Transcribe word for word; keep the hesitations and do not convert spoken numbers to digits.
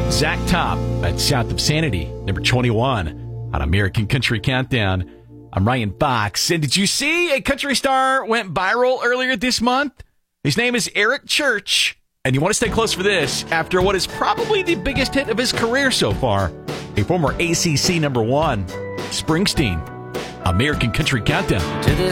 Zach Top at South of Sanity, number twenty-one on American Country Countdown. I'm Ryan Fox. And did you see a country star went viral earlier this month? His name is Eric Church. And you want to stay close for this after what is probably the biggest hit of his career so far. A former A C C number one, Springsteen. American Country Countdown. To this